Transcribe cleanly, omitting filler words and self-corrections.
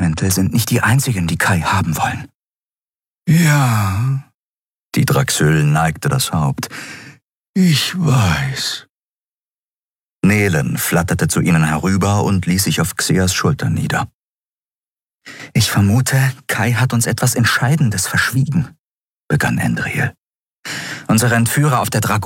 Schutzmäntel sind nicht die einzigen, die Kai haben wollen. Ja, Die Draxyl neigte das Haupt. ich weiß. Nelen flatterte zu ihnen herüber und ließ sich auf Xeas Schulter nieder. »Ich vermute, Kai hat uns etwas Entscheidendes verschwiegen«, begann Endriel. »Unsere Entführer auf der